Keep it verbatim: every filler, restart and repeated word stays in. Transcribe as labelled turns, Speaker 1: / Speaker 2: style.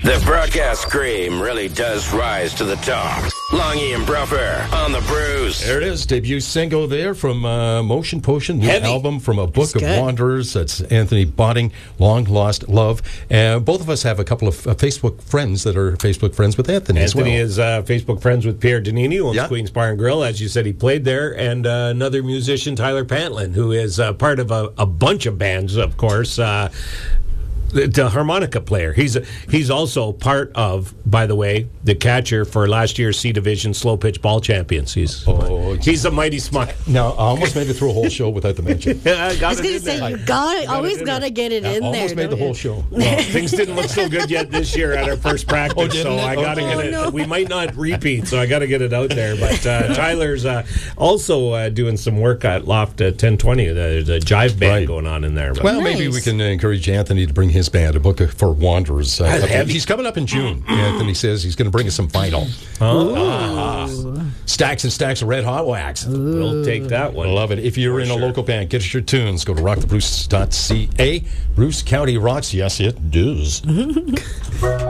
Speaker 1: The broadcast cream really does rise to the top. Longy and Bruffer on the Brews.
Speaker 2: There it is. Debut single there from uh, Motion Potion, new
Speaker 3: Heavy.
Speaker 2: album from A Book
Speaker 4: That's
Speaker 2: of
Speaker 4: good.
Speaker 2: Wanderers. That's Anthony Botting, Long Lost Love. Uh, both of us have a couple of uh, Facebook friends that are Facebook friends with Anthony, as well.
Speaker 3: Anthony is uh, Facebook friends with Pierre Danini, who owns
Speaker 2: Yeah.
Speaker 3: Queen's Bar and Grill. As you said, he played there. And uh, another musician, Tyler Pantlin, who is uh, part of a, a bunch of bands, of course. Uh, The, the harmonica player. He's he's also part of, by the way, the catcher for last year's C Division slow pitch ball champions. He's
Speaker 2: Oh,
Speaker 3: he's a mighty smart.
Speaker 2: Now, I almost made it through a whole show without the mention.
Speaker 3: I got
Speaker 4: I was
Speaker 3: it
Speaker 4: going to
Speaker 3: in
Speaker 4: say,
Speaker 3: there.
Speaker 4: you got
Speaker 3: got
Speaker 4: always
Speaker 3: it in
Speaker 4: got to
Speaker 3: there.
Speaker 4: get it
Speaker 2: I
Speaker 4: in there.
Speaker 2: almost made the
Speaker 4: don't
Speaker 2: whole
Speaker 4: you?
Speaker 2: show.
Speaker 3: Well, things didn't look so good yet this year at our first practice,
Speaker 2: Oh, didn't
Speaker 3: so
Speaker 2: it?
Speaker 3: I got to
Speaker 2: Oh,
Speaker 3: get it.
Speaker 4: no.
Speaker 3: We might not repeat, so I got to get it out there. But uh, Tyler's uh, also uh, doing some work at Loft uh, ten twenty. There's a jive band
Speaker 2: Right.
Speaker 3: going on in there. But
Speaker 2: Well, maybe
Speaker 4: Nice.
Speaker 2: we can uh, encourage Anthony to bring his band, A Book for Wanderers. Uh,
Speaker 3: That's
Speaker 2: up-
Speaker 3: heavy.
Speaker 2: he's coming up in June. Anthony says he's going to bring us some vinyl. Ah. Stacks and stacks of red hot wax.
Speaker 3: we'll take that one.
Speaker 2: Love it. If you're
Speaker 3: For
Speaker 2: in
Speaker 3: sure.
Speaker 2: a local band, get us your tunes. Go to rock the bruce dot c a. Bruce County rocks. Yes, it does.